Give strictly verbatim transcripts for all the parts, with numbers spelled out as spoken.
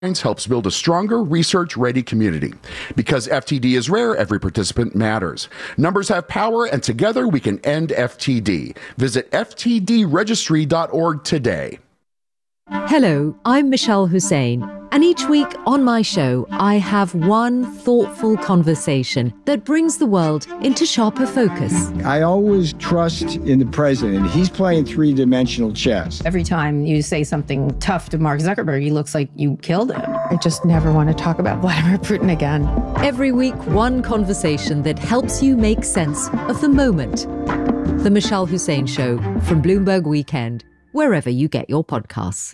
helps build a stronger research-ready community. Because F T D is rare, every participant matters. Numbers have power, and together we can end F T D. Visit f t d registry dot org today. Hello, I'm Michelle Hussein, and each week on my show, I have one thoughtful conversation that brings the world into sharper focus. I always trust in the president. He's playing three-dimensional chess. Every time you say something tough to Mark Zuckerberg, he looks like you killed him. I just never want to talk about Vladimir Putin again. Every week, one conversation that helps you make sense of the moment. The Michelle Hussein Show from Bloomberg Weekend, wherever you get your podcasts.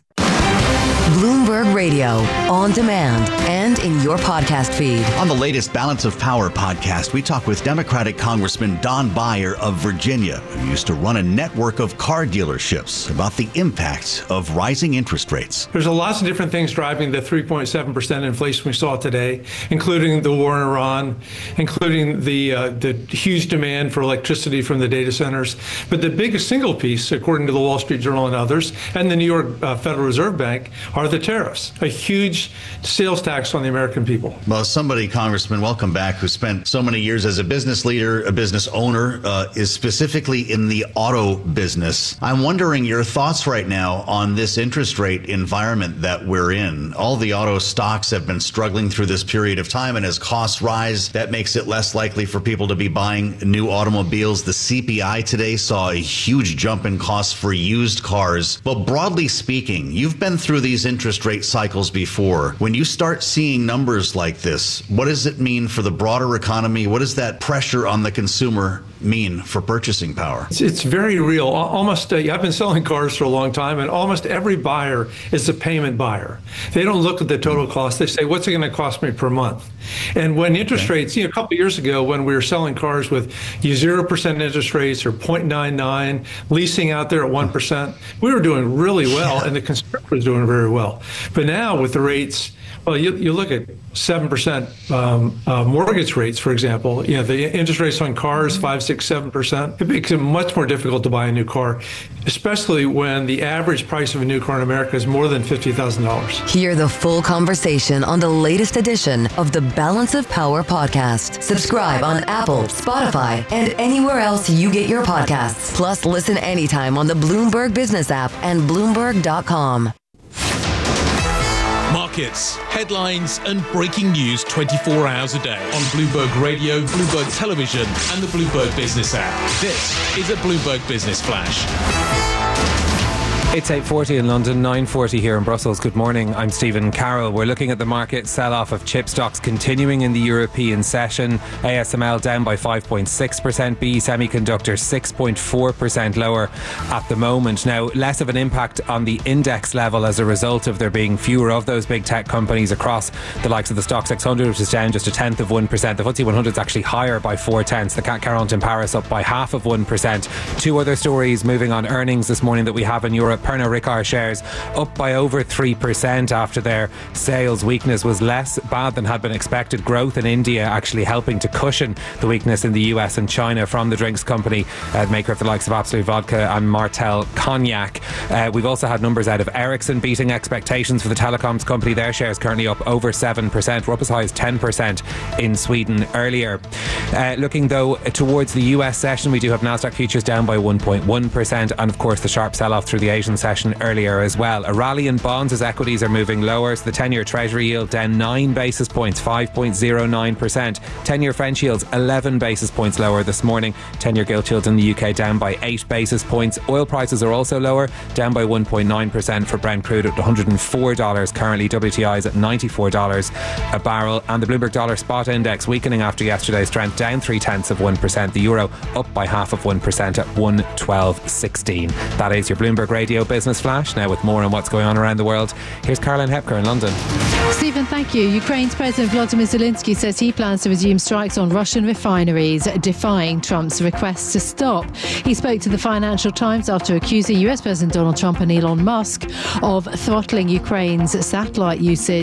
Bloomberg Radio, on demand and in your podcast feed. On the latest Balance of Power podcast, we talk with Democratic Congressman Don Beyer of Virginia, who used to run a network of car dealerships, about the impact of rising interest rates. There's a lots of different things driving the three point seven percent inflation we saw today, including the war in Iran, including the uh, the huge demand for electricity from the data centers. But the biggest single piece, according to the Wall Street Journal and others, and the New York uh, Federal Reserve Bank, are the tariffs, a huge sales tax on the American people. Well, somebody, Congressman, welcome back, who spent so many years as a business leader, a business owner, uh, is specifically in the auto business. I'm wondering your thoughts right now on this interest rate environment that we're in. All the auto stocks have been struggling through this period of time, and as costs rise, that makes it less likely for people to be buying new automobiles. The C P I today saw a huge jump in costs for used cars. But broadly speaking, you've been through these interest rate cycles before. When you start seeing numbers like this, what does it mean for the broader economy? What does that pressure on the consumer mean for purchasing power? It's, it's very real. Almost, uh, I've been selling cars for a long time, and almost every buyer is a payment buyer. They don't look at the total cost. They say, what's it going to cost me per month? And when interest okay. rates, you know, a couple of years ago, when we were selling cars with zero percent interest rates or zero point nine nine, leasing out there at one percent, we were doing really well, and the consumer was doing very well. But now with the rates, well, you, you look at seven percent um, uh, mortgage rates, for example, you know, the interest rates on cars, five, six, seven percent. It makes it much more difficult to buy a new car, especially when the average price of a new car in America is more than fifty thousand dollars. Hear the full conversation on the latest edition of the Balance of Power podcast. Subscribe on Apple, Spotify, and anywhere else you get your podcasts. Plus, listen anytime on the Bloomberg Business app and Bloomberg dot com. Markets, headlines, and breaking news twenty-four hours a day on Bloomberg Radio, Bloomberg Television, and the Bloomberg Business app. This is a Bloomberg Business Flash. It's eight forty in London, nine forty here in Brussels. Good morning, I'm Stephen Carroll. We're looking at the market sell-off of chip stocks continuing in the European session. A S M L down by five point six percent, B E Semiconductor six point four percent lower at the moment. Now, less of an impact on the index level as a result of there being fewer of those big tech companies across the likes of the Stock six hundred, which is down just a tenth of one percent. The F T S E one hundred is actually higher by four tenths. The C A C Quarante in Paris up by half of one percent. Two other stories moving on earnings this morning that we have in Europe. Pernod Ricard shares up by over three percent after their sales weakness was less bad than had been expected. Growth in India actually helping to cushion the weakness in the U S and China from the drinks company, uh, maker of the likes of Absolut Vodka and Martell Cognac. Uh, we've also had numbers out of Ericsson beating expectations for the telecoms company. Their shares currently up over seven percent. We're up as high as ten percent in Sweden earlier. Uh, looking though towards the U S session, we do have Nasdaq futures down by one point one percent, and of course the sharp sell-off through the Asian session earlier as well. A rally in bonds as equities are moving lower. So the ten-year Treasury yield down nine basis points, five point zero nine percent. ten-year French yields eleven basis points lower this morning. ten-year gilt yields in the U K down by eight basis points. Oil prices are also lower, down by one point nine percent for Brent crude at one hundred four dollars currently. W T I is at ninety-four dollars a barrel. And the Bloomberg Dollar Spot Index weakening after yesterday's strength, down three tenths of one percent. The euro up by half of one percent at one twelve sixteen. That is your Bloomberg Radio Business Flash. Now with more on what's going on around the world, here's Caroline Hepker in London. Stephen, thank you. Ukraine's President Volodymyr Zelensky says he plans to resume strikes on Russian refineries, defying Trump's requests to stop. He spoke to the Financial Times after accusing U S President Donald Trump and Elon Musk of throttling Ukraine's satellite usage.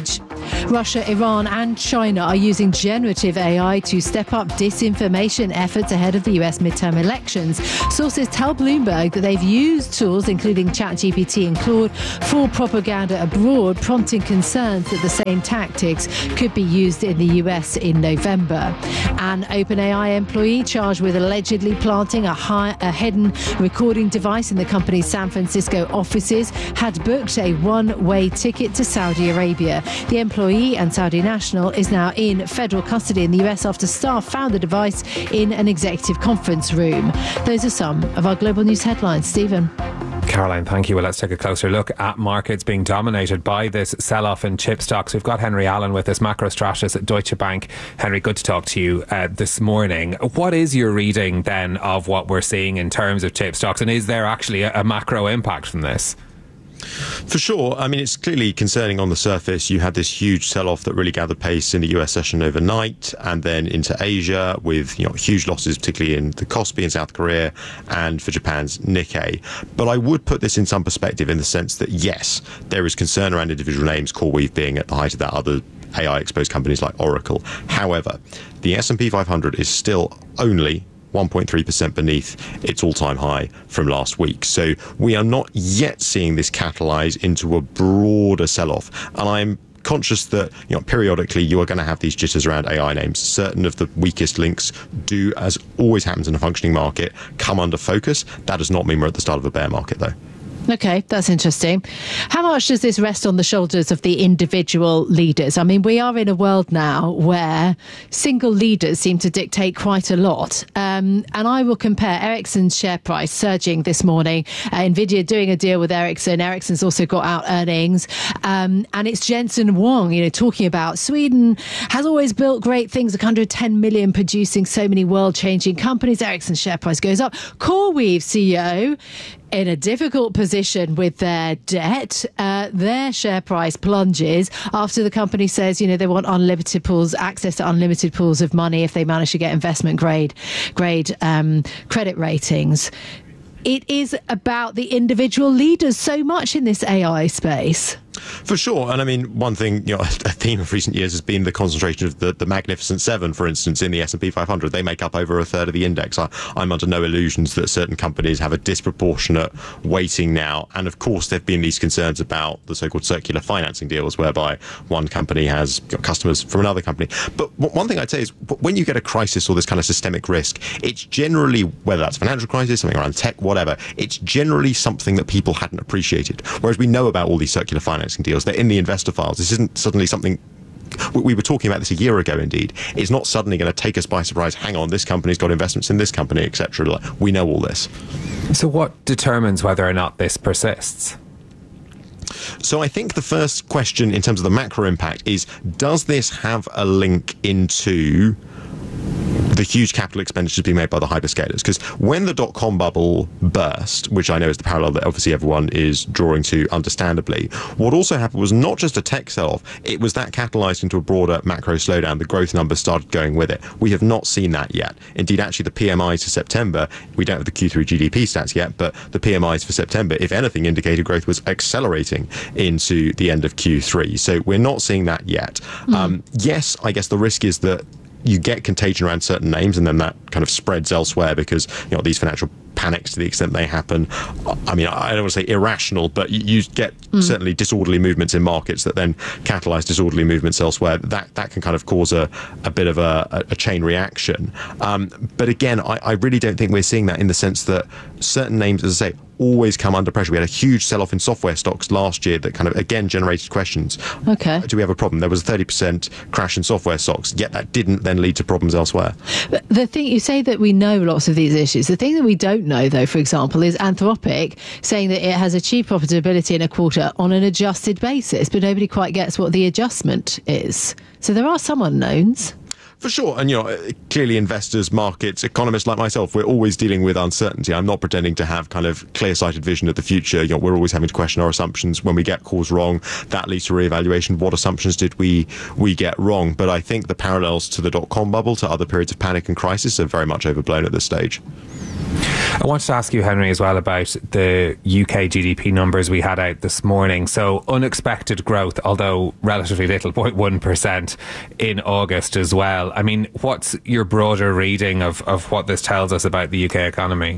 Russia, Iran and China are using generative A I to step up disinformation efforts ahead of the U S midterm elections. Sources tell Bloomberg that they've used tools including ChatGPT and Claude for propaganda abroad, prompting concerns that the same tactics could be used in the U S in November. An OpenAI employee charged with allegedly planting a, high, a hidden recording device in the company's San Francisco offices had booked a one-way ticket to Saudi Arabia. The employee and Saudi national is now in federal custody in the U S after staff found the device in an executive conference room. Those are some of our global news headlines. Stephen. Caroline, thank you. Well, let's take a closer look at markets being dominated by this sell-off in chip stocks. We've got Henry Allen with us, macro strategist at Deutsche Bank. Henry, good to talk to you uh, this morning. What is your reading then of what we're seeing in terms of chip stocks, and is there actually a, a macro impact from this? For sure. I mean, it's clearly concerning on the surface. You had this huge sell-off that really gathered pace in the U S session overnight and then into Asia with, you know, huge losses, particularly in the Kospi in South Korea and for Japan's Nikkei. But I would put this in some perspective in the sense that, yes, there is concern around individual names, CoreWeave being at the height of that, other A I-exposed companies like Oracle. However, the S and P five hundred is still only one point three percent beneath its all-time high from last week. So we are not yet seeing this catalyze into a broader sell-off. And I'm conscious that, you know, periodically you are going to have these jitters around A I names. Certain of the weakest links do, as always happens in a functioning market, come under focus. That does not mean we're at the start of a bear market, though. Okay, that's interesting. How much does this rest on the shoulders of the individual leaders? I mean, we are in a world now where single leaders seem to dictate quite a lot. Um, and I will compare Ericsson's share price surging this morning, uh, Nvidia doing a deal with Ericsson. Ericsson's also got out earnings. Um, and it's Jensen Huang, you know, talking about Sweden has always built great things, one hundred ten million producing so many world-changing companies. Ericsson's share price goes up. CoreWeave C E O in a difficult position with their debt. Uh, their share price plunges after the company says, you know, they want unlimited pools, access to unlimited pools of money if they manage to get investment grade, grade um, credit ratings. It is about the individual leaders so much in this A I space. For sure. And I mean, one thing, you know, a theme of recent years has been the concentration of the, the Magnificent Seven, for instance, in the S and P five hundred. They make up over a third of the index. I, I'm under no illusions that certain companies have a disproportionate weighting now. And of course, there have been these concerns about the so-called circular financing deals, whereby one company has got customers from another company. But one thing I'd say is when you get a crisis or this kind of systemic risk, it's generally, whether that's a financial crisis, something around tech, whatever, it's generally something that people hadn't appreciated. Whereas we know about all these circular financing deals. They're in the investor files. This isn't suddenly something, we were talking about this a year ago, indeed. It's not suddenly going to take us by surprise. Hang on, this company's got investments in this company, et cetera. We know all this. So what determines whether or not this persists? So I think the first question in terms of the macro impact is, does this have a link into the huge capital expenditures being made by the hyperscalers? Because when the dot-com bubble burst, which I know is the parallel that obviously everyone is drawing to understandably, what also happened was not just a tech sell-off, it was that catalyzed into a broader macro slowdown. The growth numbers started going with it. We have not seen that yet. Indeed, actually, the P M Is for September, we don't have the Q three G D P stats yet, but the P M Is for September, if anything, indicated growth was accelerating into the end of Q three. So we're not seeing that yet. Mm. Um, yes, I guess the risk is that you get contagion around certain names and then that kind of spreads elsewhere because, you know, these financial panics, to the extent they happen, I mean, I don't want to say irrational, but you get mm. certainly disorderly movements in markets that then catalyze disorderly movements elsewhere. That that can kind of cause a, a bit of a, a chain reaction. Um, but again, I, I really don't think we're seeing that in the sense that certain names, as I say, always come under pressure. We had a huge sell-off in software stocks last year that kind of, again, generated questions. Okay. Do we have a problem? There was a thirty percent crash in software stocks, yet that didn't then lead to problems elsewhere. But the thing, you say that we know lots of these issues. The thing that we don't know, though, for example, is Anthropic saying that it has achieved profitability in a quarter on an adjusted basis, but nobody quite gets what the adjustment is. So there are some unknowns. For sure. And, you know, clearly investors, markets, economists like myself, we're always dealing with uncertainty. I'm not pretending to have kind of clear-sighted vision of the future. You know, we're always having to question our assumptions. When we get calls wrong, that leads to reevaluation. What assumptions did we we get wrong? But I think the parallels to the dot-com bubble, to other periods of panic and crisis, are very much overblown at this stage. I wanted to ask you, Henry, as well about the U K G D P numbers we had out this morning. So unexpected growth, although relatively little, zero point one percent in August as well. I mean, what's your broader reading of, of what this tells us about the U K economy?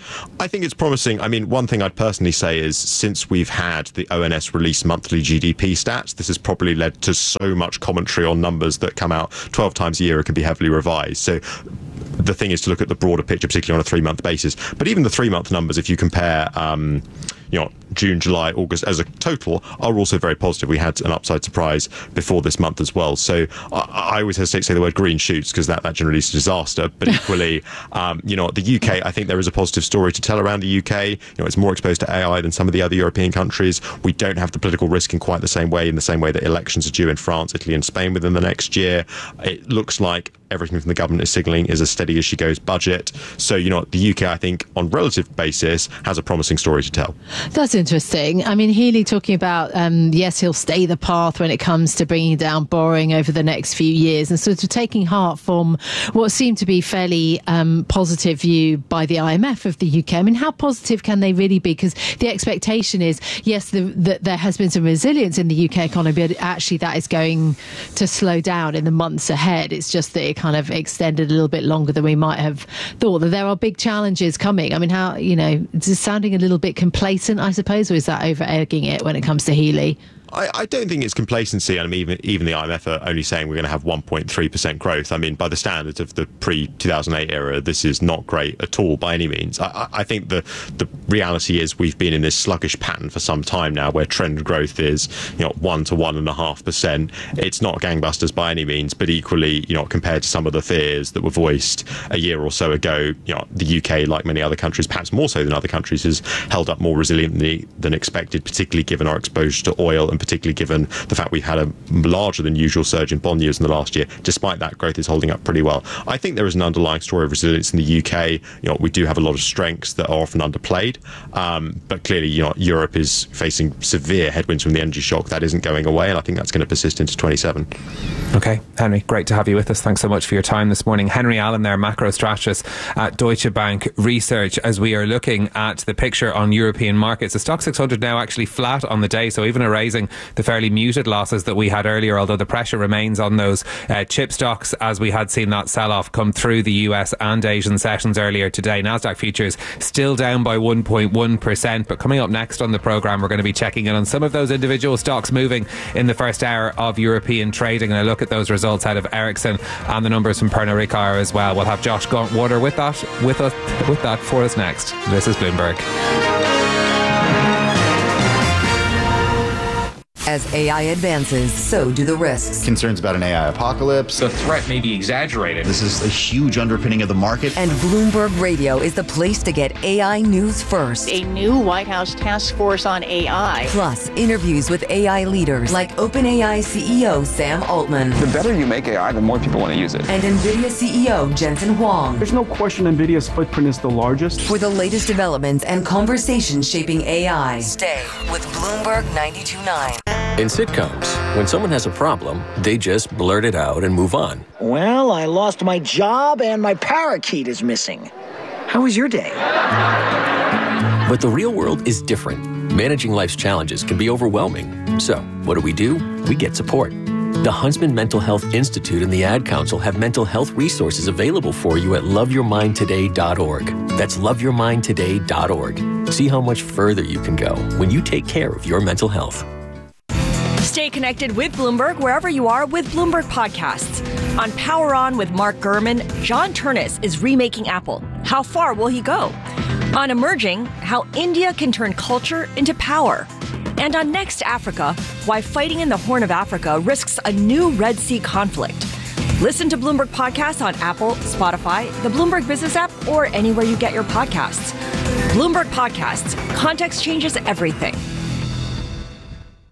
I think it's promising. I mean, one thing I'd personally say is since we've had the O N S release monthly G D P stats, this has probably led to so much commentary on numbers that come out twelve times a year and can be heavily revised. So the thing is to look at the broader picture, particularly on a three-month basis. But even the three-month numbers, if you compare um, you know, June, July, August as a total, are also very positive. We had an upside surprise before this month as well. So I, I always hesitate to say the word green shoots because that, that generally is a disaster. But equally, um, you know, the U K, I think there is a positive story to tell around the U K. You know, it's more exposed to A I than some of the other European countries. We don't have the political risk in quite the same way, in the same way that elections are due in France, Italy and Spain within the next year. It looks like everything from the government is signalling is a steady as she goes budget. So, you know, the U K, I think, on relative basis, has a promising story to tell. That's interesting. I mean, Healy talking about, um, yes, he'll stay the path when it comes to bringing down borrowing over the next few years, and sort of taking heart from what seemed to be fairly um, positive view by the I M F of the U K. I mean, how positive can they really be? Because the expectation is, yes, the, the, there has been some resilience in the U K economy, but actually that is going to slow down in the months ahead. It's just that it kind of extended a little bit longer than we might have thought, that there are big challenges coming. I mean, how, you know, it's sounding a little bit complacent, I suppose, or is that over egging it when it comes to Healy? I, I don't think it's complacency. I mean, even even the I M F are only saying we're going to have one point three percent growth. I mean, by the standards of the pre two thousand eight era, this is not great at all by any means. I, I think the the reality is we've been in this sluggish pattern for some time now, where trend growth is, you know, one to one and a half percent. It's not gangbusters by any means, but equally, you know, compared to some of the fears that were voiced a year or so ago, you know, the U K, like many other countries, perhaps more so than other countries, has held up more resiliently than expected, particularly given our exposure to oil and particularly given the fact we've had a larger than usual surge in bond yields in the last year. Despite that, growth is holding up pretty well. I think there is an underlying story of resilience in the U K. You know, we do have a lot of strengths that are often underplayed, um, but clearly, you know, Europe is facing severe headwinds from the energy shock. That isn't going away, and I think that's going to persist into twenty-seven. Okay, Henry, great to have you with us. Thanks so much for your time this morning. Henry Allen there, macro strategist at Deutsche Bank Research. As we are looking at the picture on European markets, the Stoxx six hundred now actually flat on the day, so even erasing the fairly muted losses that we had earlier, although the pressure remains on those uh, chip stocks, as we had seen that sell-off come through the U S and Asian sessions earlier today. Nasdaq futures still down by one point one percent, but coming up next on the programme, we're going to be checking in on some of those individual stocks moving in the first hour of European trading, and a look at those results out of Ericsson and the numbers from Pernod Ricard as well. We'll have Josh Gauntwater with that, with us, with that for us next. This is Bloomberg. As A I advances, so do the risks. Concerns about an A I apocalypse. The threat may be exaggerated. This is a huge underpinning of the market. And Bloomberg Radio is the place to get A I news first. A new White House task force on A I. Plus, interviews with A I leaders like OpenAI C E O Sam Altman. The better you make A I, the more people want to use it. And NVIDIA C E O Jensen Huang. There's no question NVIDIA's footprint is the largest. For the latest developments and conversations shaping A I, stay with Bloomberg ninety-two point nine. In sitcoms, when someone has a problem, they just blurt it out and move on. Well, I lost my job and my parakeet is missing. How was your day? But the real world is different. Managing life's challenges can be overwhelming. So, what do we do? We get support. The Huntsman Mental Health Institute and the Ad Council have mental health resources available for you at love your mind today dot org. That's love your mind today dot org. See how much further you can go when you take care of your mental health. Stay connected with Bloomberg wherever you are with Bloomberg Podcasts. On Power On with Mark Gurman, John Turnus is remaking Apple. How far will he go? On Emerging, how India can turn culture into power. And on Next Africa, why fighting in the Horn of Africa risks a new Red Sea conflict. Listen to Bloomberg Podcasts on Apple, Spotify, the Bloomberg Business app, or anywhere you get your podcasts. Bloomberg Podcasts. Context changes everything.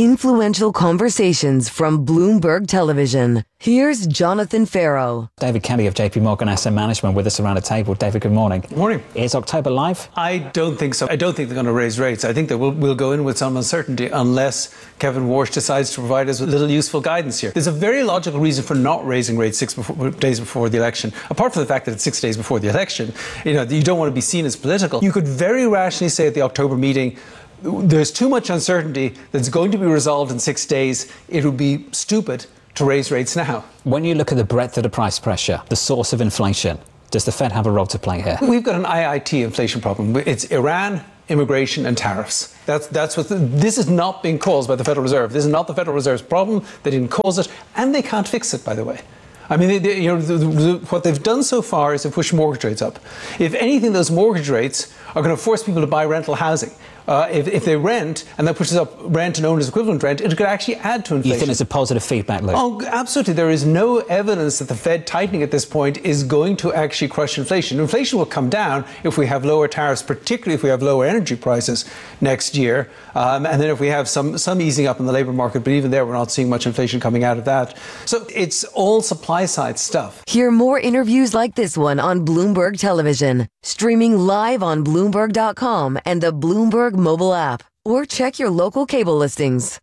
influential conversations from Bloomberg Television. Here's Jonathan Farrow. David Kelly of J P Morgan Asset Management with us around the table. David, good morning. Good morning. Is October live? I don't think so. I don't think they're going to raise rates. I think that we'll, we'll go in with some uncertainty unless Kevin Warsh decides to provide us with a little useful guidance here. There's a very logical reason for not raising rates six before, days before the election. Apart from the fact that it's six days before the election, you know, you don't want to be seen as political. You could very rationally say at the October meeting, there's too much uncertainty that's going to be resolved in six days. It would be stupid to raise rates now. When you look at the breadth of the price pressure, the source of inflation, does the Fed have a role to play here? We've got an I I T inflation problem. It's Iran, immigration and tariffs. That's that's what the, this is not being caused by the Federal Reserve. This is not the Federal Reserve's problem. They didn't cause it, and they can't fix it, by the way. I mean, they, they, you know, the, the, what they've done so far is to push mortgage rates up. If anything, those mortgage rates are going to force people to buy rental housing. Uh, if, if they rent, and that pushes up rent and owner's equivalent rent, it could actually add to inflation. You think it's a positive feedback loop? Oh, absolutely. There is no evidence that the Fed tightening at this point is going to actually crush inflation. Inflation will come down if we have lower tariffs, particularly if we have lower energy prices next year. Um, and then if we have some, some easing up in the labour market, but even there, we're not seeing much inflation coming out of that. So it's all supply side stuff. Hear more interviews like this one on Bloomberg Television, streaming live on Bloomberg dot com and the Bloomberg mobile app, or check your local cable listings.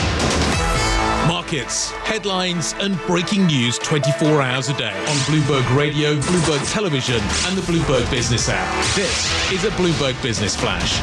Markets, headlines and breaking news twenty-four hours a day on Bloomberg Radio, Bloomberg Television and the Bloomberg Business app. This is a Bloomberg Business Flash.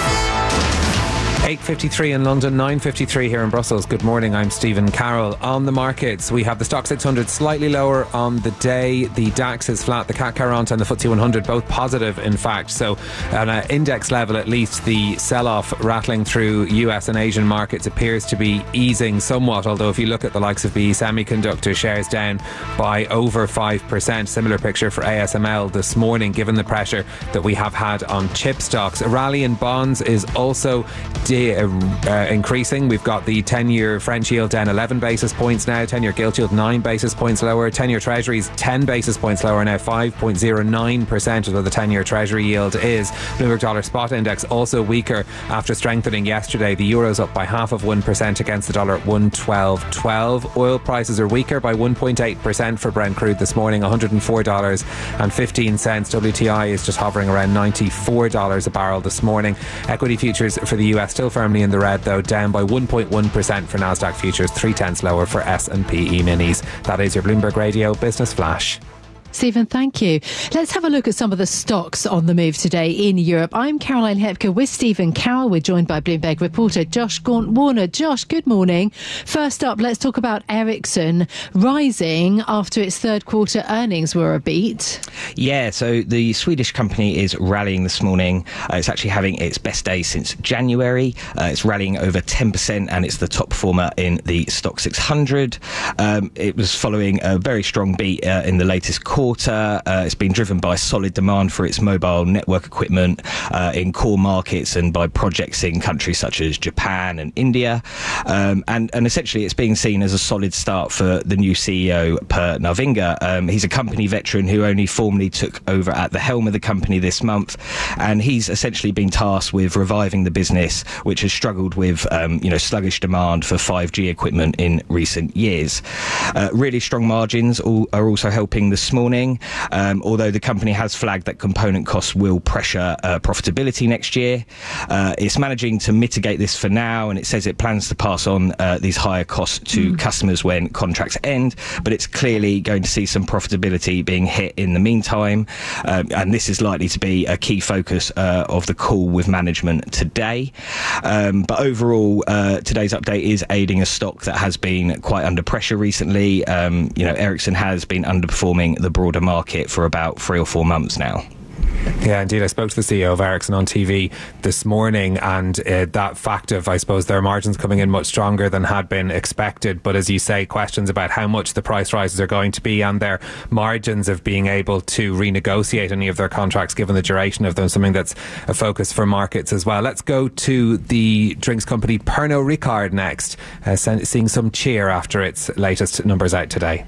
eight fifty-three in London, nine fifty-three here in Brussels. Good morning, I'm Stephen Carroll. On the markets, we have the Stock six hundred slightly lower on the day. The DAX is flat, the C A C quarante and the F T S E one hundred both positive, in fact. So on an index level, at least, the sell-off rattling through U S and Asian markets appears to be easing somewhat, although if you look at the likes of B E Semiconductor, shares down by over five percent. Similar picture for A S M L this morning, given the pressure that we have had on chip stocks. A rally in bonds is also Uh, uh, increasing. We've got the ten-year French yield down eleven basis points now, ten-year gilt yield nine basis points lower, ten-year treasuries ten basis points lower now, five point zero nine percent of the ten-year treasury yield is. Bloomberg Dollar Spot Index also weaker after strengthening yesterday. The euro's up by half of one percent against the dollar at one twelve twelve. Oil prices are weaker by one point eight percent for Brent crude this morning, one hundred four dollars and fifteen cents. W T I is just hovering around ninety-four dollars a barrel this morning. Equity futures for the U S still firmly in the red, though, down by one point one percent for Nasdaq futures, three tenths lower for S and P E-minis. That is your Bloomberg Radio Business Flash. Stephen, thank you. Let's have a look at some of the stocks on the move today in Europe. I'm Caroline Hepker with Stephen Carroll. We're joined by Bloomberg reporter Josh Gaunt-Warner. Josh, good morning. First up, let's talk about Ericsson rising after its third quarter earnings were a beat. Yeah, so the Swedish company is rallying this morning. Uh, it's actually having its best day since January. Uh, it's rallying over ten percent and it's the top performer in the Stock six hundred. Um, it was following a very strong beat uh, in the latest quarter. Uh, it's been driven by solid demand for its mobile network equipment uh, in core markets and by projects in countries such as Japan and India. Um, and, and essentially it's being seen as a solid start for the new C E O, Per Narvinga. Um, he's a company veteran who only formally took over at the helm of the company this month. And he's essentially been tasked with reviving the business, which has struggled with um, you know, sluggish demand for five G equipment in recent years. Uh, really strong margins all, are also helping this morning. Um, although the company has flagged that component costs will pressure uh, profitability next year. Uh, it's managing to mitigate this for now, and it says it plans to pass on uh, these higher costs to mm. customers when contracts end, but it's clearly going to see some profitability being hit in the meantime, um, and this is likely to be a key focus uh, of the call with management today. Um, but overall, uh, today's update is aiding a stock that has been quite under pressure recently. Um, you know, Ericsson has been underperforming the broader market for about three or four months now. Yeah, indeed. I spoke to the C E O of Ericsson on T V this morning, and uh, that fact of, I suppose, their margins coming in much stronger than had been expected. But as you say, questions about how much the price rises are going to be and their margins of being able to renegotiate any of their contracts given the duration of them, something that's a focus for markets as well. Let's go to the drinks company Pernod Ricard next, uh, seeing some cheer after its latest numbers out today.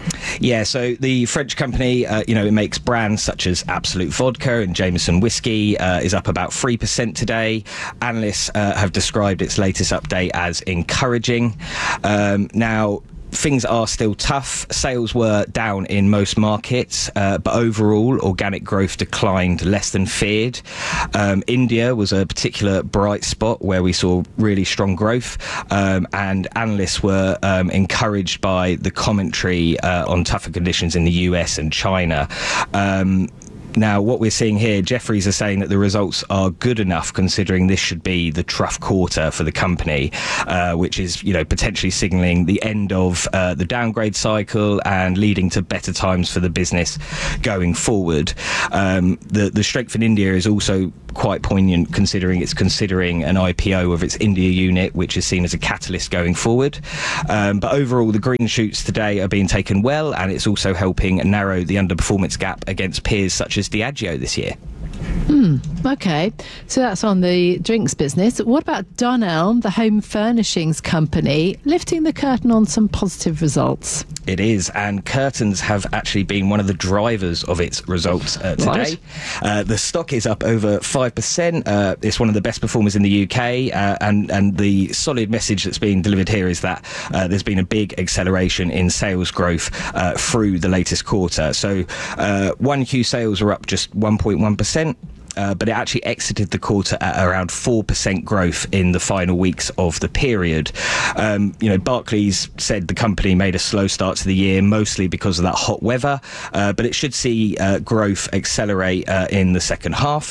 Yeah, so the French company, uh, you know, it makes brands such as Absolute Vodka and Jameson Whiskey, uh, is up about three percent today. Analysts uh, have described its latest update as encouraging. Um, now, things are still tough. Sales were down in most markets, uh, but overall, organic growth declined less than feared. Um, India was a particular bright spot where we saw really strong growth, um, and analysts were um, encouraged by the commentary uh, on tougher conditions in the U S and China. Um, Now, what we're seeing here, Jefferies are saying that the results are good enough considering this should be the trough quarter for the company, uh, which is, you know, potentially signalling the end of uh, the downgrade cycle and leading to better times for the business going forward. Um, the, the strength in India is also quite poignant considering it's considering an I P O of its India unit, which is seen as a catalyst going forward. Um, but overall, the green shoots today are being taken well, and it's also helping narrow the underperformance gap against peers such as Diageo this year. Hmm. Okay. So that's on the drinks business. What about Dunelm, the home furnishings company, lifting the curtain on some positive results? It is, and curtains have actually been one of the drivers of its results uh, today. Right. Uh, the stock is up over five percent. Uh, it's one of the best performers in the U K, uh, and, and the solid message that's being delivered here is that uh, there's been a big acceleration in sales growth uh, through the latest quarter. So uh, one Q sales are up just one point one percent. Uh, but it actually exited the quarter at around four percent growth in the final weeks of the period. Um, you know, Barclays said the company made a slow start to the year, mostly because of that hot weather, uh, but it should see uh, growth accelerate uh, in the second half.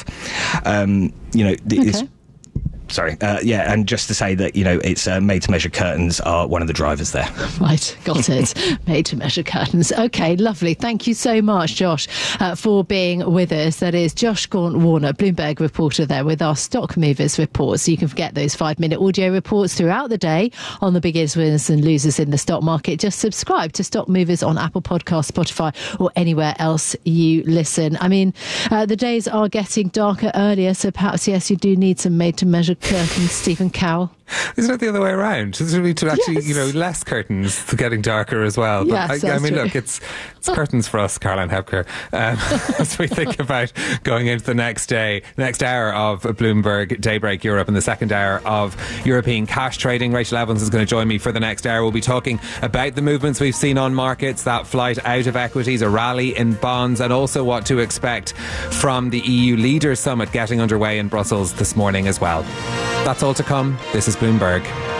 Um, you know, th- okay. Sorry, uh, yeah, and just to say that, you know, it's uh, made-to-measure curtains are one of the drivers there. Right, got it. Made-to-measure curtains. Okay, lovely. Thank you so much, Josh, uh, for being with us. That is Josh Gaunt-Warner, Bloomberg reporter there with our Stock Movers report. So you can get those five-minute audio reports throughout the day on the biggest winners and losers in the stock market. Just subscribe to Stock Movers on Apple Podcasts, Spotify, or anywhere else you listen. I mean, uh, the days are getting darker earlier, so perhaps, yes, you do need some made-to-measure curtains, Stephen Cowell. Isn't it the other way around? Isn't it to actually, Yes. you know, less curtains to getting darker as well? But Yes, I, I that's mean, true. look, it's it's curtains for us, Caroline Hepker, um, as we think about going into the next day, next hour of Bloomberg Daybreak Europe and the second hour of European cash trading. Rachel Evans is going to join me for the next hour. We'll be talking about the movements we've seen on markets, that flight out of equities, a rally in bonds, and also what to expect from the E U Leaders Summit getting underway in Brussels this morning as well. That's all to come. This is Bloomberg.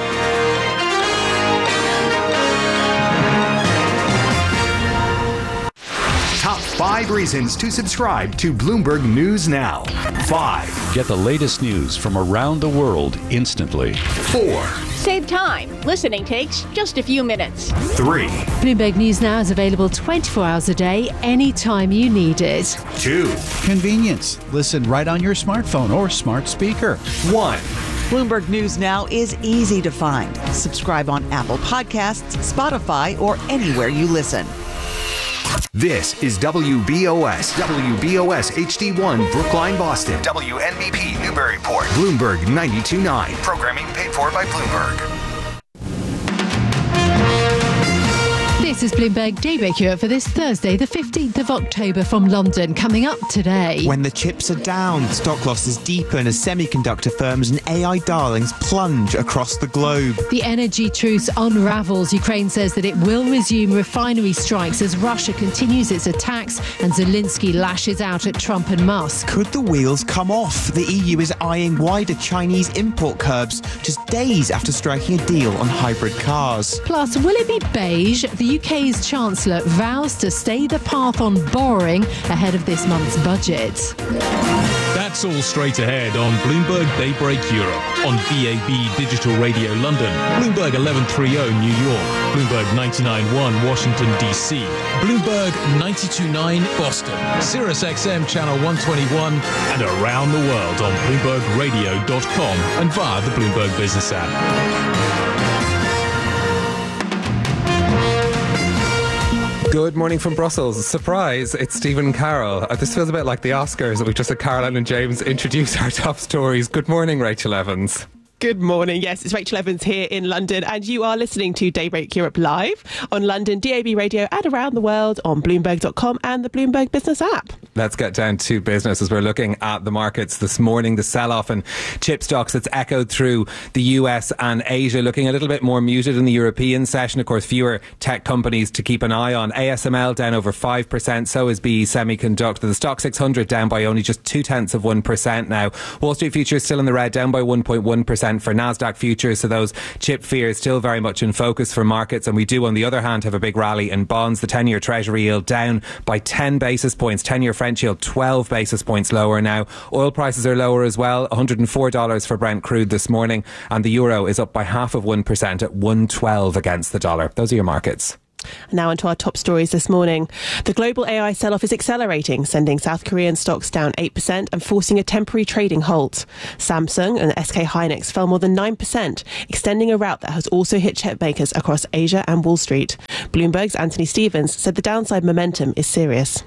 Top five reasons to subscribe to Bloomberg News Now. Five. Get the latest news from around the world instantly. Four. Save time. Listening takes just a few minutes. Three. Bloomberg News Now is available twenty-four hours a day, anytime you need it. Two. Convenience. Listen right on your smartphone or smart speaker. One. Bloomberg News Now is easy to find. Subscribe on Apple Podcasts, Spotify, or anywhere you listen. This is W B O S, W B O S H D one, Brookline, Boston. W N B P, Newburyport. Bloomberg ninety-two point nine. Programming paid for by Bloomberg. This is Bloomberg Daybreak Europe for this Thursday, the fifteenth of October from London. Coming up today. When the chips are down, stock losses deepen as semiconductor firms and A I darlings plunge across the globe. The energy truce unravels. Ukraine says that it will resume refinery strikes as Russia continues its attacks, and Zelensky lashes out at Trump and Musk. Could the wheels come off? The E U is eyeing wider Chinese import curbs just days after striking a deal on hybrid cars. Plus, will it be beige? The U K's Chancellor vows to stay the path on borrowing ahead of this month's budget. That's all straight ahead on Bloomberg Daybreak Europe, on B A B Digital Radio London, Bloomberg eleven thirty New York, Bloomberg ninety-nine point one Washington, D C, Bloomberg ninety-two point nine Boston, Sirius X M Channel one twenty-one, and around the world on Bloomberg Radio dot com and via the Bloomberg Business app. Good morning from Brussels. Surprise, it's Stephen Carroll. Uh, this feels a bit like the Oscars that we just had Caroline and James introduce our top stories. Good morning, Rachel Evans. Good morning. Yes, it's Rachel Evans here in London, and you are listening to Daybreak Europe live on London D A B radio and around the world on Bloomberg dot com and the Bloomberg Business app. Let's get down to business as we're looking at the markets this morning. The sell-off in chip stocks that's echoed through the U S and Asia, looking a little bit more muted in the European session. Of course, fewer tech companies to keep an eye on. A S M L down over five percent, so is B E Semiconductor. The Stock six hundred down by only just two tenths of one percent now. Wall Street futures still in the red, down by one point one percent for Nasdaq futures, so those chip fears still very much in focus for markets. And we do, on the other hand, have a big rally in bonds. The ten-year Treasury yield down by ten basis points. ten-year French yield twelve basis points lower now. Oil prices are lower as well. one hundred four dollars for Brent crude this morning, and the euro is up by half of one percent at one twelve against the dollar. Those are your markets. Now onto our top stories this morning. The global A I sell-off is accelerating, sending South Korean stocks down eight percent and forcing a temporary trading halt. Samsung and S K Hynix fell more than nine percent, extending a rout that has also hit chip makers across Asia and Wall Street. Bloomberg's Anthony Stevens said the downside momentum is serious.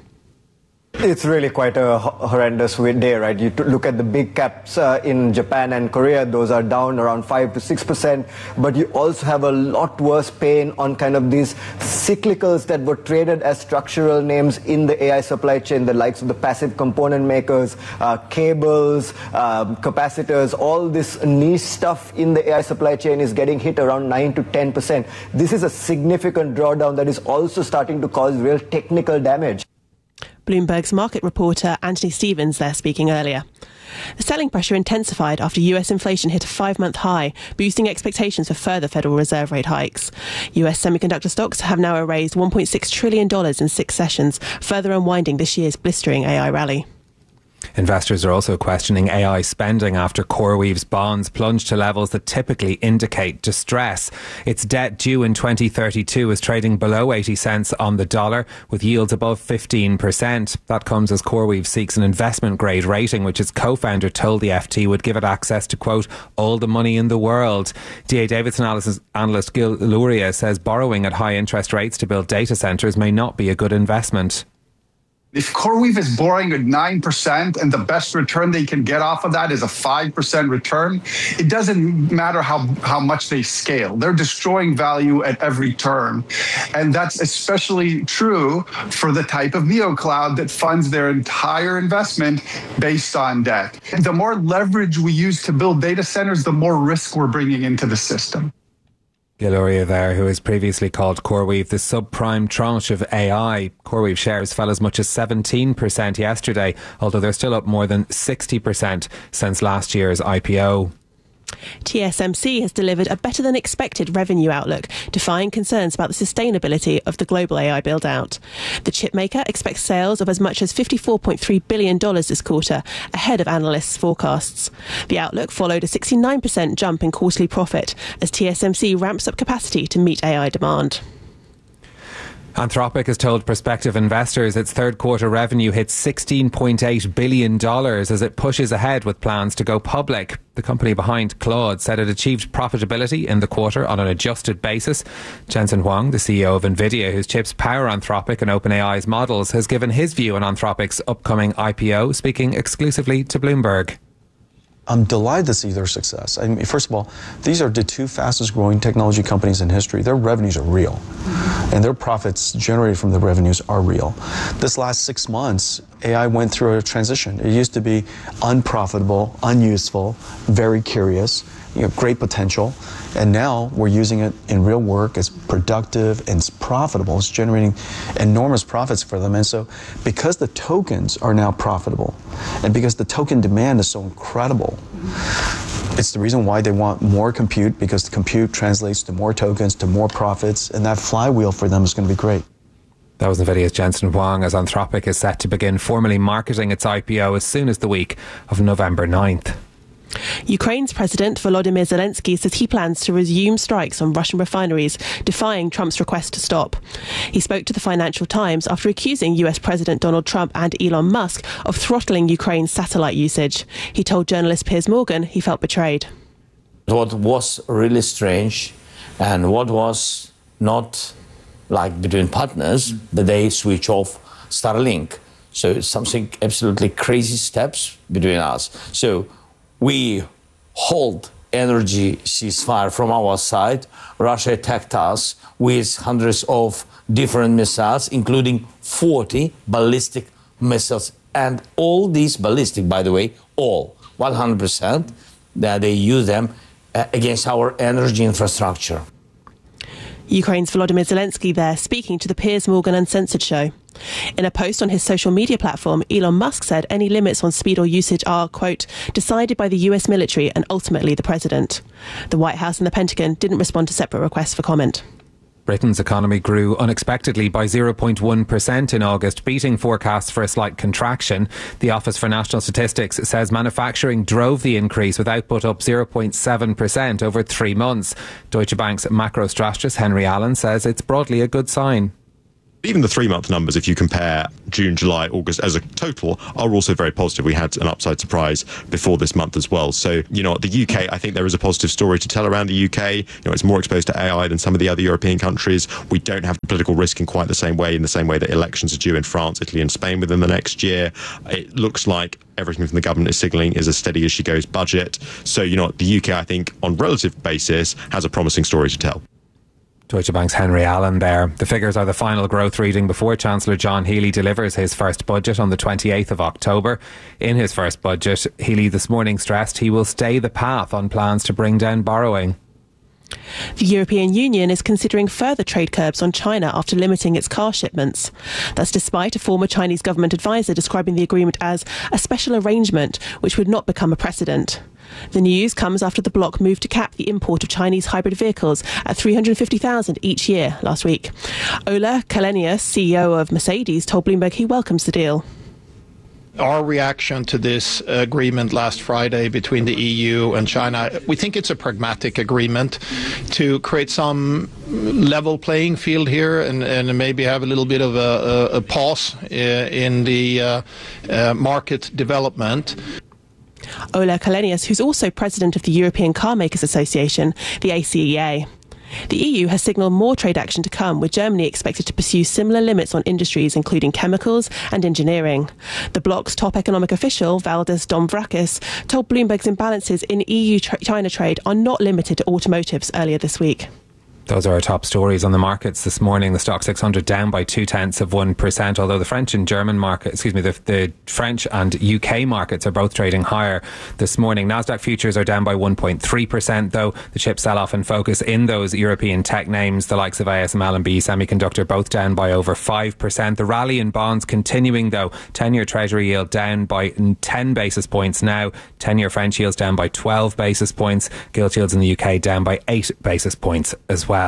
It's really quite a horrendous day, right? You look at the big caps uh, in Japan and Korea, those are down around five to six percent. But you also have a lot worse pain on kind of these cyclicals that were traded as structural names in the A I supply chain, the likes of the passive component makers, uh, cables, um, capacitors, all this niche stuff in the A I supply chain is getting hit around nine to ten percent. This is a significant drawdown that is also starting to cause real technical damage. Bloomberg's market reporter Anthony Stevens there speaking earlier. The selling pressure intensified after U S inflation hit a five-month high, boosting expectations for further Federal Reserve rate hikes. U S semiconductor stocks have now erased one point six trillion dollars in six sessions, further unwinding this year's blistering A I rally. Investors are also questioning A I spending after CoreWeave's bonds plunged to levels that typically indicate distress. Its debt due in twenty thirty-two is trading below eighty cents on the dollar, with yields above fifteen percent. That comes as CoreWeave seeks an investment grade rating, which its co-founder told the F T would give it access to, quote, all the money in the world. D A Davidson analyst, analyst Gil Luria says borrowing at high interest rates to build data centres may not be a good investment. If CoreWeave is borrowing at nine percent and the best return they can get off of that is a five percent return, it doesn't matter how, how much they scale. They're destroying value at every turn. And that's especially true for the type of neocloud that funds their entire investment based on debt. The more leverage we use to build data centers, the more risk we're bringing into the system. Giloria there, who has previously called CoreWeave the subprime tranche of A I. CoreWeave shares fell as much as seventeen percent yesterday, although they're still up more than sixty percent since last year's I P O. T S M C has delivered a better than expected revenue outlook, defying concerns about the sustainability of the global A I build-out. The chipmaker expects sales of as much as fifty-four point three billion dollars this quarter, ahead of analysts' forecasts. The outlook followed a sixty-nine percent jump in quarterly profit as T S M C ramps up capacity to meet A I demand. Anthropic has told prospective investors its third quarter revenue hit sixteen point eight billion dollars as it pushes ahead with plans to go public. The company behind Claude said it achieved profitability in the quarter on an adjusted basis. Jensen Huang, the C E O of NVIDIA, whose chips power Anthropic and OpenAI's models, has given his view on Anthropic's upcoming I P O, speaking exclusively to Bloomberg. I'm delighted to see their success. I mean, first of all, these are the two fastest growing technology companies in history. Their revenues are real, mm-hmm. and their profits generated from the revenues are real. This last six months, A I went through a transition. It used to be unprofitable, unuseful, very curious, you know, great potential. And now we're using it in real work. It's productive and it's profitable. It's generating enormous profits for them. And so because the tokens are now profitable and because the token demand is so incredible, it's the reason why they want more compute, because the compute translates to more tokens, to more profits, and that flywheel for them is going to be great. That was NVIDIA's Jensen Huang, as Anthropic is set to begin formally marketing its I P O as soon as the week of November ninth. Ukraine's President Volodymyr Zelensky says he plans to resume strikes on Russian refineries, defying Trump's request to stop. He spoke to the Financial Times after accusing U S President Donald Trump and Elon Musk of throttling Ukraine's satellite usage. He told journalist Piers Morgan he felt betrayed. What was really strange and what was not like between partners, that they switch off Starlink. So it's something absolutely crazy steps between us. So we hold energy ceasefire from our side, Russia attacked us with hundreds of different missiles, including forty ballistic missiles. And all these ballistic, by the way, all, one hundred percent, that they use them uh, against our energy infrastructure. Ukraine's Volodymyr Zelensky there, speaking to the Piers Morgan Uncensored show. In a post on his social media platform, Elon Musk said any limits on speed or usage are, quote, decided by the U S military and ultimately the president. The White House and the Pentagon didn't respond to separate requests for comment. Britain's economy grew unexpectedly by zero point one percent in August, beating forecasts for a slight contraction. The Office for National Statistics says manufacturing drove the increase, with output up zero point seven percent over three months. Deutsche Bank's macro strategist Henry Allen says it's broadly a good sign. Even the three-month numbers, if you compare June, July, August as a total, are also very positive. We had an upside surprise before this month as well. So, you know, the U K, I think there is a positive story to tell around the U K. You know, it's more exposed to A I than some of the other European countries. We don't have political risk in quite the same way, in the same way that elections are due in France, Italy and Spain within the next year. It looks like everything from the government is signalling is a steady as she goes budget. So, you know, the U K, I think, on relative basis, has a promising story to tell. Deutsche Bank's Henry Allen there. The figures are the final growth reading before Chancellor John Healey delivers his first budget on the twenty-eighth of October. In his first budget, Healey this morning stressed he will stay the path on plans to bring down borrowing. The European Union is considering further trade curbs on China after limiting its car shipments. That's despite a former Chinese government advisor describing the agreement as a special arrangement which would not become a precedent. The news comes after the bloc moved to cap the import of Chinese hybrid vehicles at three hundred fifty thousand each year last week. Ola Källenius, C E O of Mercedes, told Bloomberg he welcomes the deal. Our reaction to this agreement last Friday between the E U and China, we think it's a pragmatic agreement to create some level playing field here and, and maybe have a little bit of a, a, a pause in the uh, uh, market development. Ola Källenius, who's also president of the European Car Makers Association, the A C E A. The E U has signalled more trade action to come, with Germany expected to pursue similar limits on industries including chemicals and engineering. The bloc's top economic official, Valdis Dombrovskis, told Bloomberg's imbalances in E U-China trade are not limited to automotives earlier this week. Those are our top stories on the markets this morning. The Stock six hundred down by two tenths of one percent, although the French and German market, excuse me, the, the French and U K markets are both trading higher this morning. Nasdaq futures are down by one point three percent, though. The chip sell-off and focus in those European tech names, the likes of A S M L and B E Semiconductor, both down by over five percent. The rally in bonds continuing, though. ten-year Treasury yield down by ten basis points now. ten-year French yields down by twelve basis points. Gilt yields in the U K down by eight basis points as well.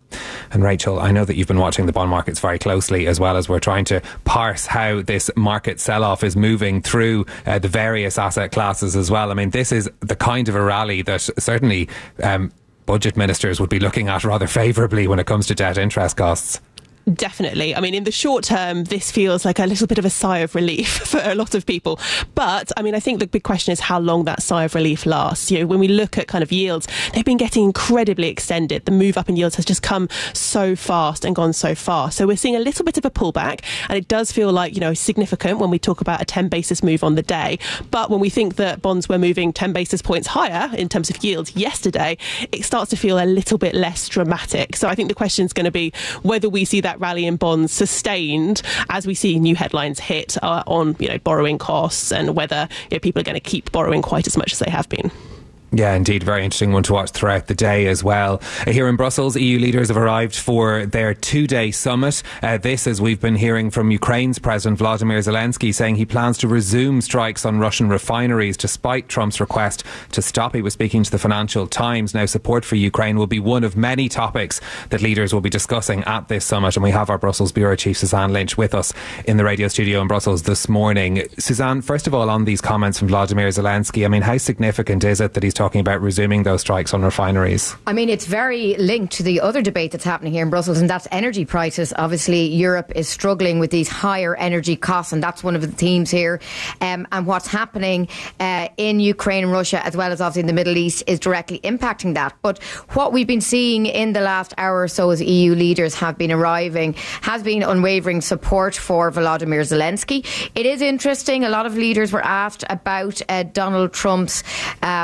And Rachel, I know that you've been watching the bond markets very closely, as well as we're trying to parse how this market sell-off is moving through uh, the various asset classes as well. I mean, this is the kind of a rally that certainly um, budget ministers would be looking at rather favourably when it comes to debt interest costs. Definitely. I mean, in the short term, this feels like a little bit of a sigh of relief for a lot of people. But, I mean, I think the big question is how long that sigh of relief lasts. You know, when we look at kind of yields, they've been getting incredibly extended. The move up in yields has just come so fast and gone so far. So we're seeing a little bit of a pullback, and it does feel like, you know, significant when we talk about a ten basis move on the day. But when we think that bonds were moving ten basis points higher in terms of yields yesterday, it starts to feel a little bit less dramatic. So I think the question is going to be whether we see that rally in bonds sustained as we see new headlines hit uh, on, you know, borrowing costs, and whether, you know, people are going to keep borrowing quite as much as they have been. Yeah, indeed. Very interesting one to watch throughout the day as well. Here in Brussels, E U leaders have arrived for their two-day summit. Uh, this, as we've been hearing from Ukraine's President Volodymyr Zelensky, saying he plans to resume strikes on Russian refineries despite Trump's request to stop. He was speaking to the Financial Times. Now, support for Ukraine will be one of many topics that leaders will be discussing at this summit. And we have our Brussels Bureau Chief, Suzanne Lynch, with us in the radio studio in Brussels this morning. Suzanne, first of all, on these comments from Volodymyr Zelensky, I mean, how significant is it that he's talking about resuming those strikes on refineries? I mean, it's very linked to the other debate that's happening here in Brussels, and that's energy prices. Obviously, Europe is struggling with these higher energy costs, and that's one of the themes here. Um, and what's happening uh, in Ukraine and Russia, as well as obviously in the Middle East, is directly impacting that. But what we've been seeing in the last hour or so as E U leaders have been arriving has been unwavering support for Volodymyr Zelensky. It is interesting, a lot of leaders were asked about uh, Donald Trump's um,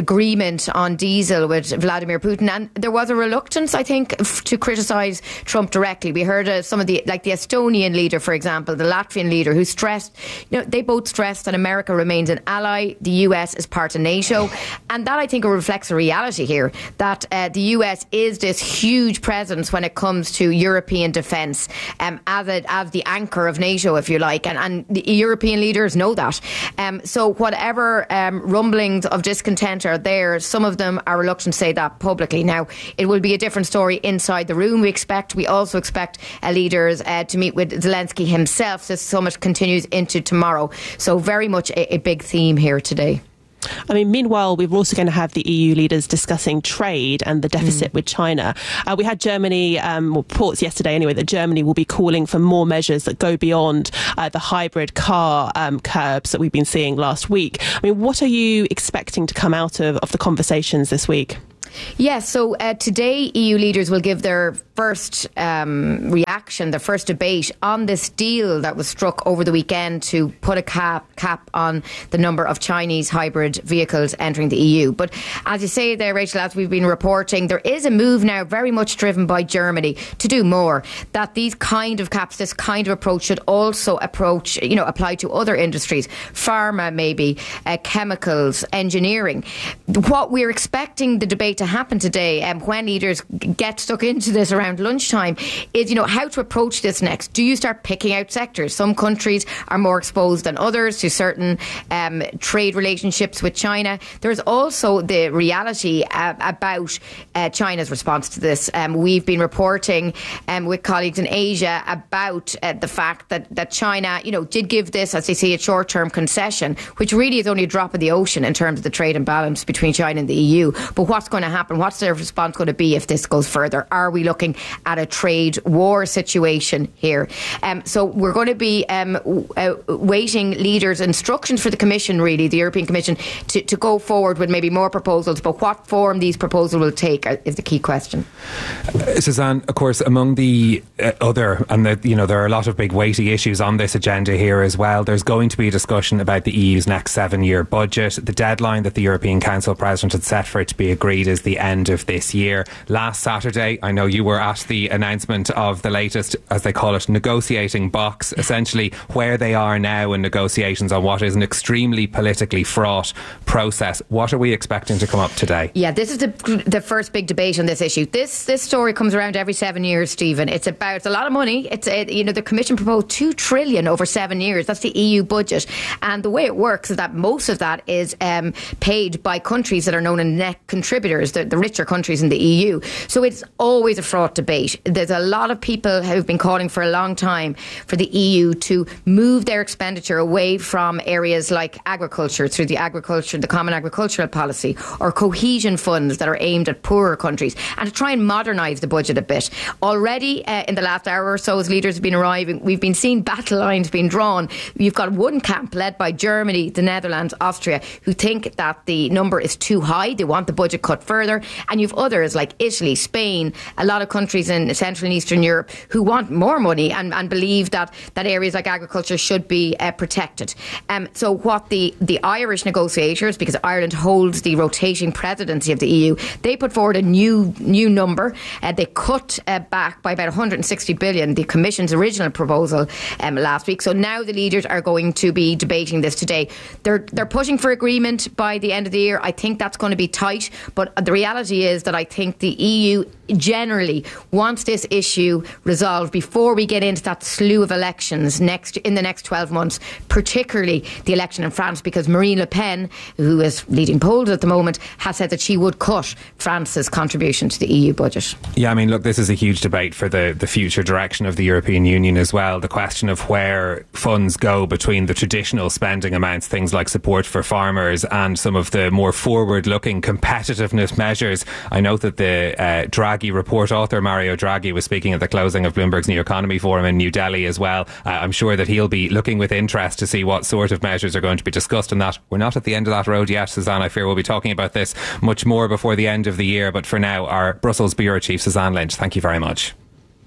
agreement on diesel with Vladimir Putin, and there was a reluctance, I think, f- to criticise Trump directly. We heard uh, some of the, like the Estonian leader, for example, the Latvian leader, who stressed, you know, they both stressed that America remains an ally, the U S is part of NATO, and that, I think, reflects a reality here, that uh, the U S is this huge presence when it comes to European defence, um, as, a, as the anchor of NATO, if you like, and, and the European leaders know that. Um, so whatever um, rumblings of discontent are there, some of them are reluctant to say that publicly. Now, it will be a different story inside the room, we expect. We also expect uh, leaders uh, to meet with Zelensky himself. This summit continues into tomorrow. So very much a, a big theme here today. I mean, meanwhile, we're also going to have the E U leaders discussing trade and the deficit mm. with China. Uh, we had Germany, um, reports yesterday anyway, that Germany will be calling for more measures that go beyond uh, the hybrid car um, curbs that we've been seeing last week. I mean, what are you expecting to come out of, of the conversations this week? Yes, so uh, today E U leaders will give their first um, reaction, their first debate on this deal that was struck over the weekend to put a cap cap on the number of Chinese hybrid vehicles entering the E U. But as you say there, Rachel, as we've been reporting, there is a move now very much driven by Germany to do more, that these kind of caps, this kind of approach should also approach, you know, apply to other industries, pharma maybe, uh, chemicals, engineering. What we're expecting the debate to happen today, and um, when leaders get stuck into this around lunchtime, is, you know, how to approach this next. Do you start picking out sectors? Some countries are more exposed than others to certain um, trade relationships with China. There's also the reality uh, about uh, China's response to this. Um, we've been reporting um, with colleagues in Asia about uh, the fact that, that China, you know, did give this, as they say, a short-term concession, which really is only a drop in the ocean in terms of the trade imbalance between China and the E U. But what's going to happen? What's their response going to be if this goes further? Are we looking at a trade war situation here? Um, so we're going to be um, w- uh, waiting leaders' instructions for the Commission, really, the European Commission, to, to go forward with maybe more proposals. But what form these proposals will take is the key question. Uh, Suzanne, of course, among the uh, other, and the, you know, there are a lot of big weighty issues on this agenda here as well. There's going to be a discussion about the E U's next seven-year budget. The deadline that the European Council President had set for it to be agreed is the end of this year. Last Saturday, I know you were at the announcement of the latest, as they call it, negotiating box, essentially where they are now in negotiations on what is an extremely politically fraught process. What are we expecting to come up today? Yeah, this is the the first big debate on this issue. This this story comes around every seven years, Stephen. It's about it's a lot of money. It's a, you know, the Commission proposed two trillion over seven years. That's the E U budget, and the way it works is that most of that is um, paid by countries that are known as net contributors, the, the richer countries in the E U. So it's always a fraught debate. There's a lot of people who've been calling for a long time for the E U to move their expenditure away from areas like agriculture through the agriculture, the Common Agricultural Policy, or cohesion funds that are aimed at poorer countries, and to try and modernise the budget a bit. Already uh, in the last hour or so, as leaders have been arriving, we've been seeing battle lines being drawn. You've got one camp led by Germany, the Netherlands, Austria, who think that the number is too high. They want the budget cut further. And you've others like Italy, Spain, a lot of countries in Central and Eastern Europe who want more money and, and believe that, that areas like agriculture should be uh, protected. Um, so what the, the Irish negotiators, because Ireland holds the rotating presidency of the E U, they put forward a new new number. Uh, they cut uh, back by about one hundred sixty billion, the Commission's original proposal um, last week. So now the leaders are going to be debating this today. They're they're pushing for agreement by the end of the year. I think that's going to be tight, but the reality is that I think the E U generally wants this issue resolved before we get into that slew of elections next in the next twelve months, particularly the election in France, because Marine Le Pen, who is leading polls at the moment, has said that she would cut France's contribution to the E U budget. Yeah, I mean, look, this is a huge debate for the, the future direction of the European Union as well. The question of where funds go between the traditional spending amounts, things like support for farmers, and some of the more forward-looking competitiveness measures. I know that the uh, Draghi report author, Mario Draghi, was speaking at the closing of Bloomberg's New Economy Forum in New Delhi as well. Uh, I'm sure that he'll be looking with interest to see what sort of measures are going to be discussed in that. We're not at the end of that road yet, Suzanne. I fear we'll be talking about this much more before the end of the year. But for now, our Brussels Bureau Chief, Suzanne Lynch, thank you very much.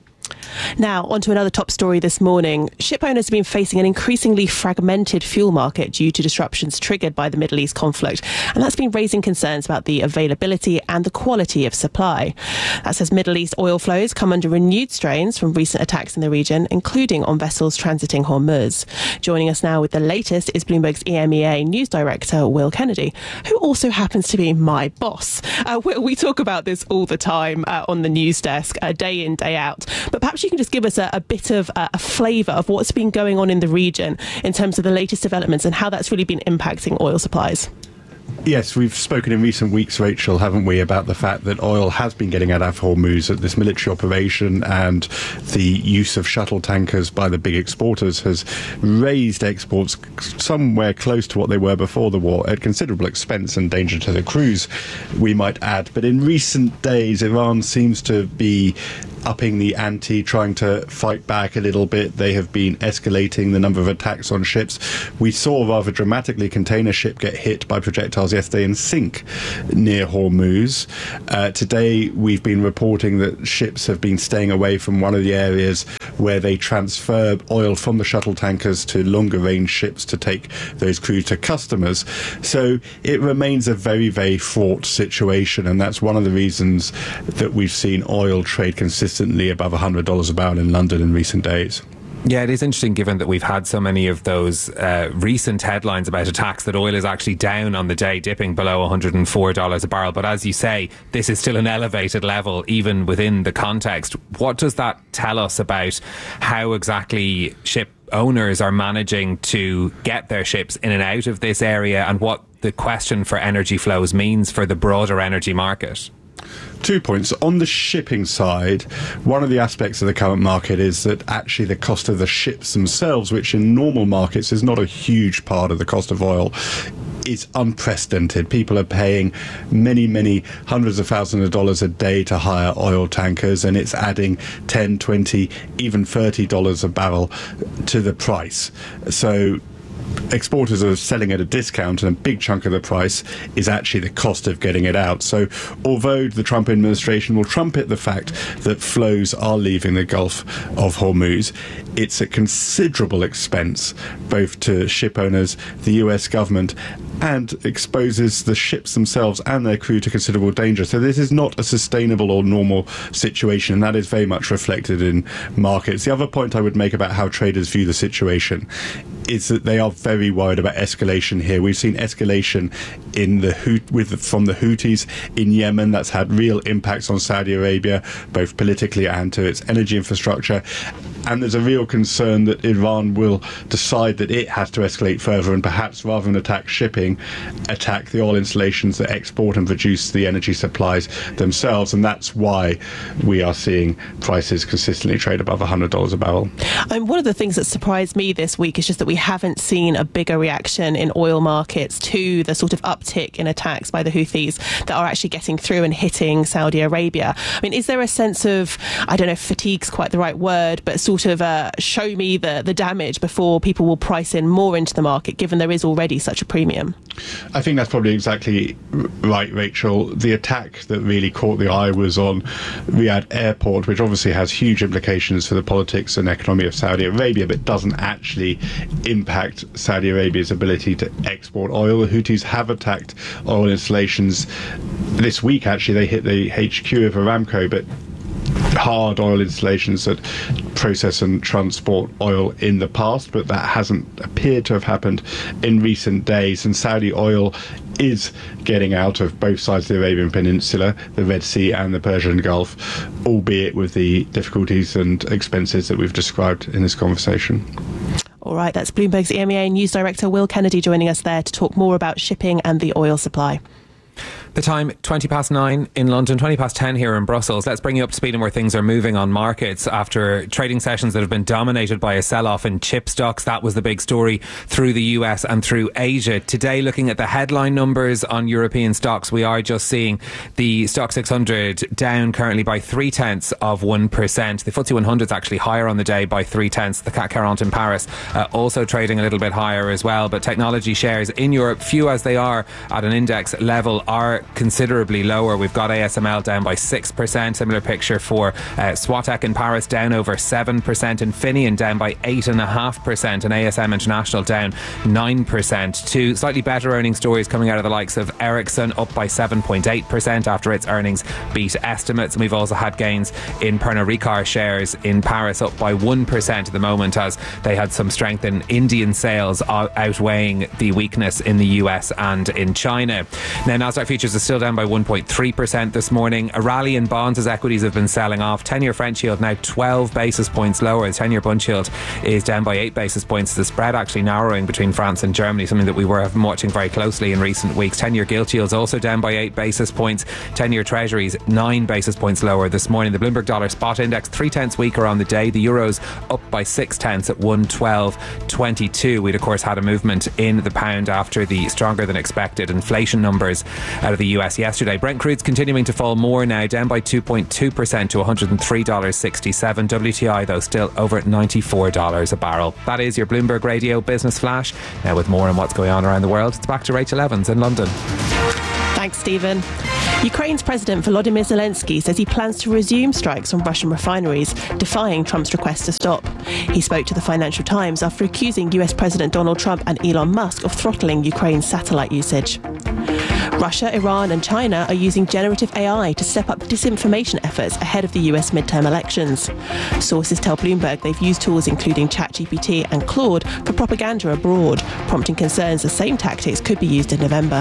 Now, on to another top story this morning. Ship owners have been facing an increasingly fragmented fuel market due to disruptions triggered by the Middle East conflict, and that's been raising concerns about the availability and the quality of supply. That's as Middle East oil flows come under renewed strains from recent attacks in the region, including on vessels transiting Hormuz. Joining us now with the latest is Bloomberg's E M E A news director, Will Kennedy, who also happens to be my boss. Uh, Will, we talk about this all the time uh, on the news desk, uh, day in, day out. But perhaps you can just give us a, a bit of uh, a flavour of what's been going on in the region in terms of the latest developments and how that's really been impacting oil supplies. Yes, we've spoken in recent weeks, Rachel, haven't we, about the fact that oil has been getting out of Hormuz, that this military operation and the use of shuttle tankers by the big exporters has raised exports somewhere close to what they were before the war, at considerable expense and danger to the crews, we might add. But in recent days, Iran seems to be upping the ante, trying to fight back a little bit. They have been escalating the number of attacks on ships. We saw rather dramatically a container ship get hit by projectiles yesterday and sink near Hormuz. Uh, today we've been reporting that ships have been staying away from one of the areas where they transfer oil from the shuttle tankers to longer range ships to take those crews to customers. So it remains a very, very fraught situation, and that's one of the reasons that we've seen oil trade consistently above one hundred dollars a barrel in London in recent days. Yeah, it is interesting given that we've had so many of those uh, recent headlines about attacks that oil is actually down on the day, dipping below one hundred four dollars a barrel. But as you say, this is still an elevated level even within the context. What does that tell us about how exactly ship owners are managing to get their ships in and out of this area, and what the question for energy flows means for the broader energy market? Two points. On the shipping side, one of the aspects of the current market is that actually the cost of the ships themselves, which in normal markets is not a huge part of the cost of oil, is unprecedented. People are paying many, many hundreds of thousands of dollars a day to hire oil tankers, and it's adding ten, twenty, even thirty dollars a barrel to the price. So exporters are selling at a discount, and a big chunk of the price is actually the cost of getting it out. So although the Trump administration will trumpet the fact that flows are leaving the Gulf of Hormuz, it's a considerable expense both to ship owners, the U S government, and exposes the ships themselves and their crew to considerable danger. So this is not a sustainable or normal situation, and that is very much reflected in markets. The other point I would make about how traders view the situation is that they are very worried about escalation here. We've seen escalation in the Hout- with from the Houthis in Yemen. That's had real impacts on Saudi Arabia, both politically and to its energy infrastructure. And there's a real concern that Iran will decide that it has to escalate further, and perhaps rather than attack shipping, attack the oil installations that export and produce the energy supplies themselves. And that's why we are seeing prices consistently trade above one hundred dollars a barrel. And one of the things that surprised me this week is just that we haven't seen a bigger reaction in oil markets to the sort of uptick in attacks by the Houthis that are actually getting through and hitting Saudi Arabia. I mean, is there a sense of, I don't know if fatigue's quite the right word, but sort of uh, show me the, the damage before people will price in more into the market, given there is already such a premium? I think that's probably exactly right, Rachel. The attack that really caught the eye was on Riyadh Airport, which obviously has huge implications for the politics and economy of Saudi Arabia, but doesn't actually impact Saudi Arabia's ability to export oil. The Houthis have attacked oil installations this week. Actually, they hit the H Q of Aramco, but hard oil installations that process and transport oil in the past, but that hasn't appeared to have happened in recent days. And Saudi oil is getting out of both sides of the Arabian Peninsula, the Red Sea and the Persian Gulf, albeit with the difficulties and expenses that we've described in this conversation. All right, that's Bloomberg's E M E A news director Will Kennedy joining us there to talk more about shipping and the oil supply. The time, twenty past nine in London, twenty past ten here in Brussels. Let's bring you up to speed on where things are moving on markets after trading sessions that have been dominated by a sell-off in chip stocks. That was the big story through the U S and through Asia. Today, looking at the headline numbers on European stocks, we are just seeing the Stoxx six hundred down currently by three tenths of one percent. The F T S E one hundred is actually higher on the day by three tenths. The C A C quarante in Paris uh, also trading a little bit higher as well. But technology shares in Europe, few as they are at an index level, are are considerably lower. We've got A S M L down by six percent. Similar picture for uh, Swatec in Paris, down over seven percent. Infineon down by eight point five percent. And A S M International down nine percent. Two slightly better earnings stories coming out of the likes of Ericsson, up by seven point eight percent after its earnings beat estimates. And we've also had gains in Pernod Ricard shares in Paris, up by one percent at the moment, as they had some strength in Indian sales outweighing the weakness in the U S and in China. Now, Nasdaq futures are still down by one point three percent this morning. A rally in bonds as equities have been selling off. ten-year French yield now twelve basis points lower. The ten-year Bund yield is down by eight basis points. The spread actually narrowing between France and Germany, something that we were watching very closely in recent weeks. ten-year gilt yields also down by eight basis points. ten-year Treasuries nine basis points lower this morning. The Bloomberg Dollar Spot Index three tenths weaker on the day. The Euro's up by six tenths at one twelve twenty-two. We'd of course had a movement in the pound after the stronger than expected inflation numbers out of the U S yesterday. Brent crude's continuing to fall more now, down by two point two percent to one hundred three dollars sixty-seven. W T I though still over ninety-four dollars a barrel. That is your Bloomberg Radio Business Flash. Now with more on what's going on around the world, it's back to Rachel Evans in London. Thanks, Stephen. Ukraine's President Volodymyr Zelensky says he plans to resume strikes on Russian refineries, defying Trump's request to stop. He spoke to the Financial Times after accusing U S President Donald Trump and Elon Musk of throttling Ukraine's satellite usage. Russia, Iran and China are using generative A I to step up disinformation efforts ahead of the U S midterm elections. Sources tell Bloomberg they've used tools including ChatGPT and Claude for propaganda abroad, prompting concerns the same tactics could be used in November.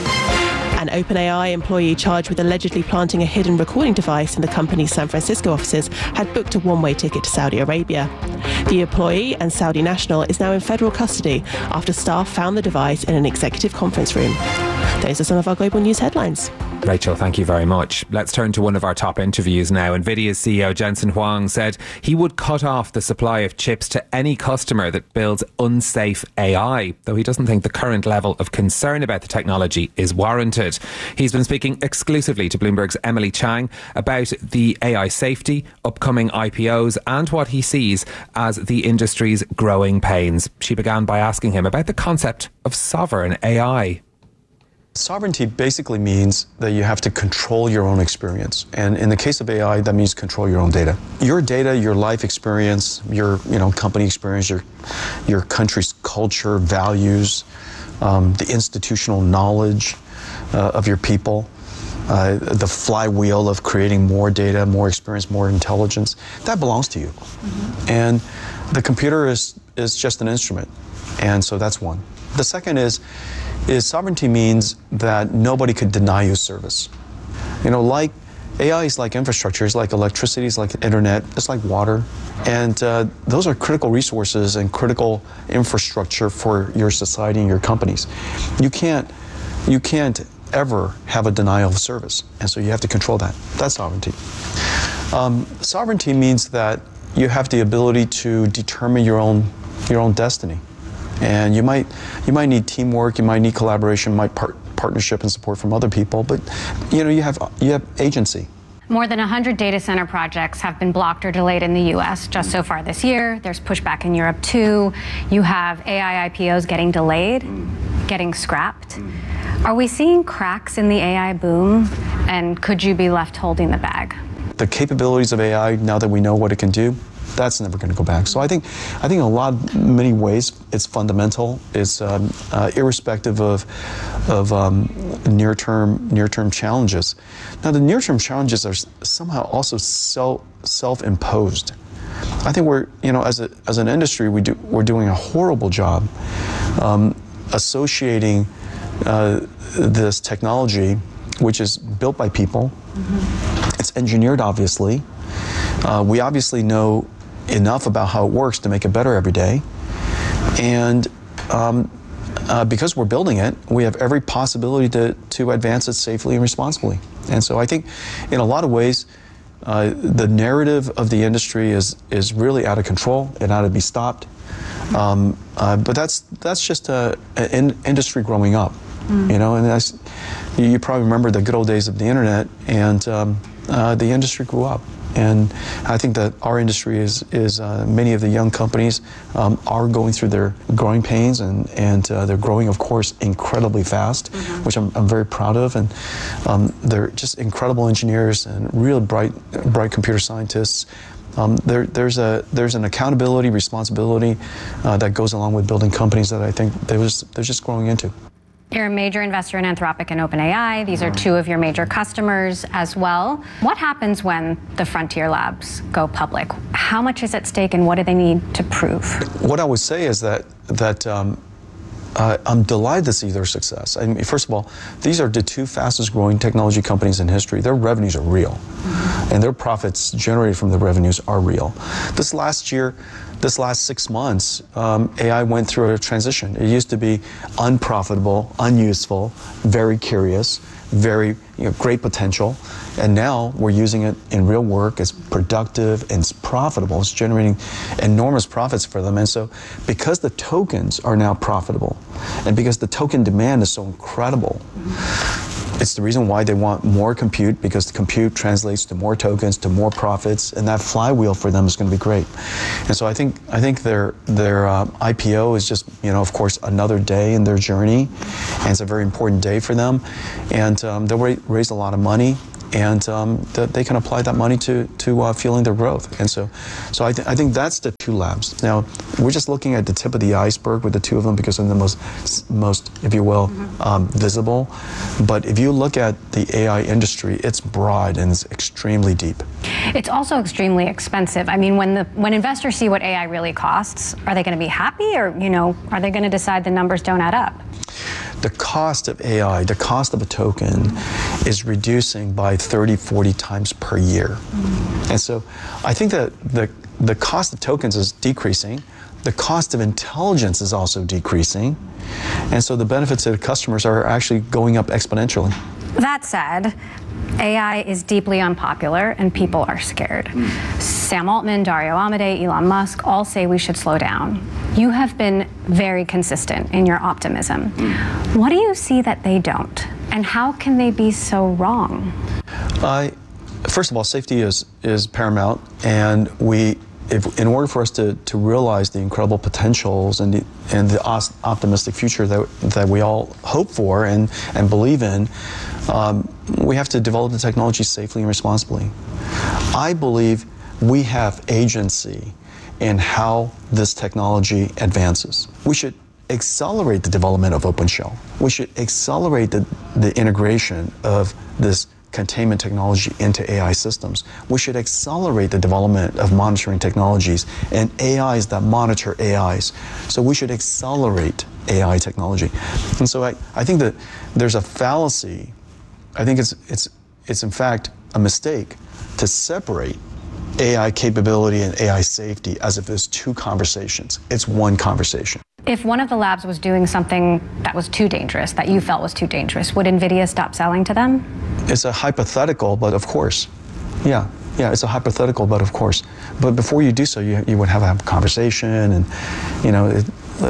An OpenAI employee charged with allegedly planting a hidden recording device in the company's San Francisco offices had booked a one-way ticket to Saudi Arabia. The employee and Saudi national is now in federal custody after staff found the device in an executive conference room. Those are some of our global news headlines. Rachel, thank you very much. Let's turn to one of our top interviews now. NVIDIA's C E O Jensen Huang said he would cut off the supply of chips to any customer that builds unsafe A I, though he doesn't think the current level of concern about the technology is warranted. He's been speaking exclusively to Bloomberg's Emily Chang about the A I safety, upcoming I P Os, and what he sees as the industry's growing pains. She began by asking him about the concept of sovereign A I. Sovereignty basically means that you have to control your own experience. And in the case of A I, that means control your own data. Your data, your life experience, your you know company experience, your, your country's culture, values, um, the institutional knowledge uh, of your people, uh, the flywheel of creating more data, more experience, more intelligence, that belongs to you. Mm-hmm. And the computer is, is just an instrument. And so that's one. The second is, is sovereignty means that nobody could deny you service. You know, like A I is like infrastructure, it's like electricity, it's like internet, it's like water. And uh, those are critical resources and critical infrastructure for your society and your companies. You can't, you can't ever have a denial of service. And so you have to control that. That's sovereignty. Um, sovereignty means that you have the ability to determine your own, your own destiny. And you might you might need teamwork, you might need collaboration, might part, partnership and support from other people, but you know you have you have agency. More than one hundred data center projects have been blocked or delayed in the U S just so far this year. There's pushback in Europe too. You have A I I P Os getting delayed, mm. getting scrapped. Mm. Are we seeing cracks in the A I boom, and could you be left holding the bag? The capabilities of A I, now that we know what it can do, that's never going to go back. So I think, I think in a lot, many ways, it's fundamental. It's um, uh, irrespective of of um, near-term near-term challenges. Now, the near-term challenges are somehow also self self-imposed. I think we're, you know, as a as an industry, we do we're doing a horrible job um, associating uh, this technology, which is built by people. Mm-hmm. It's engineered, obviously. Uh, we obviously know enough about how it works to make it better every day. And um, uh, because we're building it, we have every possibility to, to advance it safely and responsibly. And so I think in a lot of ways, uh, the narrative of the industry is, is really out of control. It ought to be stopped. Um, uh, but that's, that's just a, an industry growing up, mm. you know, and that's, you, you probably remember the good old days of the internet, and um, uh, the industry grew up. and I think that our industry is, is uh, many of the young companies um, are going through their growing pains, and, and uh, they're growing, of course, incredibly fast, mm-hmm. which I'm, I'm very proud of. And um, they're just incredible engineers and real bright, bright computer scientists. Um, there, there's a there's an accountability, responsibility uh, that goes along with building companies that I think they're just, they're just growing into. You're a major investor in Anthropic and OpenAI. These are two of your major customers as well. What happens when the frontier labs go public? How much is at stake, and what do they need to prove? What I would say is that that um, uh, I'm delighted to see their success. I mean, first of all, these are the two fastest growing technology companies in history. Their revenues are real, mm-hmm. and their profits generated from the revenues are real. This last year, This last six months, um, A I went through a transition. It used to be unprofitable, unuseful, very curious, very you know, great potential, and now we're using it in real work. It's productive and it's profitable. It's generating enormous profits for them. And so, because the tokens are now profitable, and because the token demand is so incredible, it's the reason why they want more compute, because the compute translates to more tokens, to more profits, and that flywheel for them is going to be great. And so I think I think their their uh, I P O is just, you know, of course, another day in their journey, and it's a very important day for them. And um, they'll ra- raise a lot of money, and um, th- they can apply that money to to uh, fueling their growth. And so, so I, th- I think that's the two labs. Now we're just looking at the tip of the iceberg with the two of them because they're the most most, if you will, mm-hmm. um, visible. But if you look at the A I industry, it's broad and it's extremely deep. It's also extremely expensive. I mean, when the when investors see what A I really costs, are they going to be happy, or you know, are they going to decide the numbers don't add up? The cost of A I, the cost of a token, is reducing by thirty, forty times per year. Mm-hmm. And so I think that the, the cost of tokens is decreasing. The cost of intelligence is also decreasing. And so the benefits to the customers are actually going up exponentially. That said, A I is deeply unpopular and people are scared. Mm. Sam Altman, Dario Amodei, Elon Musk all say we should slow down. You have been very consistent in your optimism. Mm. What do you see that they don't? And how can they be so wrong? I, first of all, safety is, is paramount, and we If, in order for us to, to realize the incredible potentials and the, and the optimistic future that, that we all hope for and, and believe in, um, we have to develop the technology safely and responsibly. I believe we have agency in how this technology advances. We should accelerate the development of OpenShell. We should accelerate the, the integration of this containment technology into A I systems. We should accelerate the development of monitoring technologies and A Is that monitor A Is. So we should accelerate A I technology. And so I, I think that there's a fallacy. I think it's, it's, it's in fact a mistake to separate A I capability and A I safety as if there's two conversations. It's one conversation. If one of the labs was doing something that was too dangerous, that you felt was too dangerous, would NVIDIA stop selling to them? It's a hypothetical, but of course. Yeah, yeah, it's a hypothetical, but of course. But before you do so, you, you would have a conversation, and, you know, it,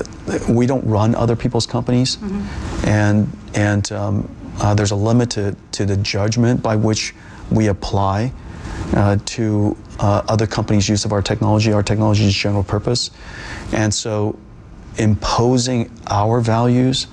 we don't run other people's companies, mm-hmm. and, and um, uh, there's a limit to, to the judgment by which we apply uh, to uh, other companies' use of our technology. Our technology is general purpose. And so imposing our values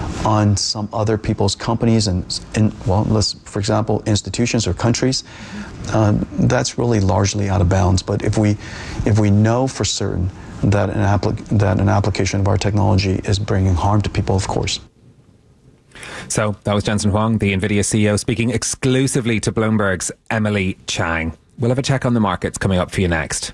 on some other people's companies and, and well, let's, for example, institutions or countries, uh, that's really largely out of bounds. But if we, if we know for certain that an, applic- that an application of our technology is bringing harm to people, of course. So that was Jensen Huang, the NVIDIA C E O, speaking exclusively to Bloomberg's Emily Chang. We'll have a check on the markets coming up for you next.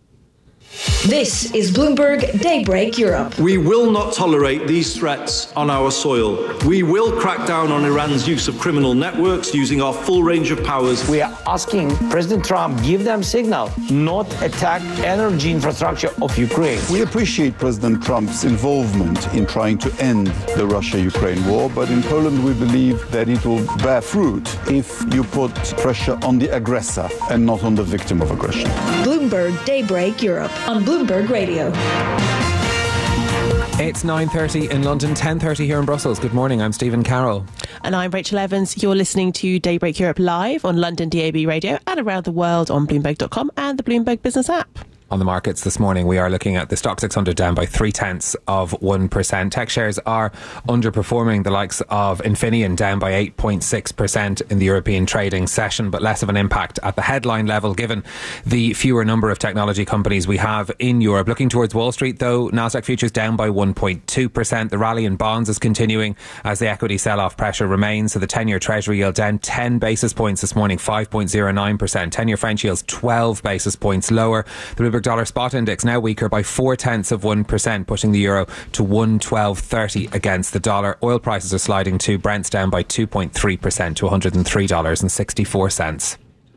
This is Bloomberg Daybreak Europe. We will not tolerate these threats on our soil. We will crack down on Iran's use of criminal networks using our full range of powers. We are asking President Trump, give them signal, not attack energy infrastructure of Ukraine. We appreciate President Trump's involvement in trying to end the Russia-Ukraine war, but in Poland we believe that it will bear fruit if you put pressure on the aggressor and not on the victim of aggression. Bloomberg Daybreak Europe on Bloomberg Radio. It's nine thirty in London, ten thirty here in Brussels. Good morning, I'm Stephen Carroll. And I'm Rachel Evans. You're listening to Daybreak Europe live on London D A B Radio and around the world on Bloomberg dot com and the Bloomberg Business app. On the markets this morning, we are looking at the Stock six hundred down by three tenths of one percent. Tech shares are underperforming, the likes of Infineon down by eight point six percent in the European trading session, but less of an impact at the headline level given the fewer number of technology companies we have in Europe. Looking towards Wall Street though, Nasdaq futures down by one point two percent. The rally in bonds is continuing as the equity sell-off pressure remains. So the ten-year Treasury yield down ten basis points this morning, five point oh nine percent. ten-year French yields twelve basis points lower. The Bloomberg Dollar Spot Index now weaker by four tenths of one percent, pushing the euro to one twelve thirty against the dollar. Oil prices are sliding too. Brent's down by two point three percent to one hundred three dollars and sixty-four cents.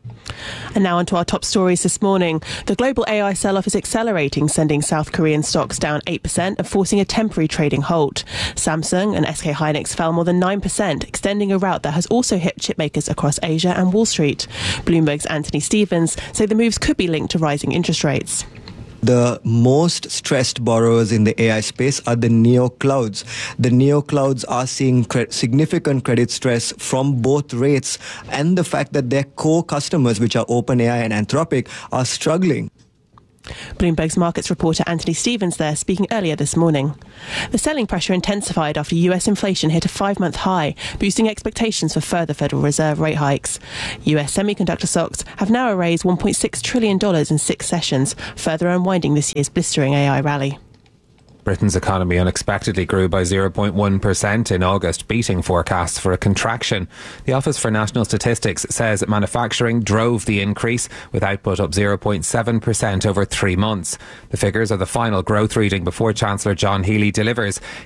And now onto our top stories this morning. The global A I sell-off is accelerating, sending South Korean stocks down eight percent and forcing a temporary trading halt. Samsung and S K Hynix fell more than nine percent, extending a rout that has also hit chipmakers across Asia and Wall Street. Bloomberg's Anthony Stevens say the moves could be linked to rising interest rates. The most stressed borrowers in the A I space are the neo-clouds. The neo-clouds are seeing cre- significant credit stress from both rates and the fact that their core customers, which are OpenAI and Anthropic, are struggling. Bloomberg's markets reporter Anthony Stevens there speaking earlier this morning. The selling pressure intensified after U S inflation hit a five-month high, boosting expectations for further Federal Reserve rate hikes. U S semiconductor stocks have now raised one point six trillion dollars in six sessions, further unwinding this year's blistering A I rally. Britain's economy unexpectedly grew by zero point one percent in August, beating forecasts for a contraction. The Office for National Statistics says manufacturing drove the increase, with output up zero point seven percent over three months. The figures are the final growth reading before Chancellor John Healey delivers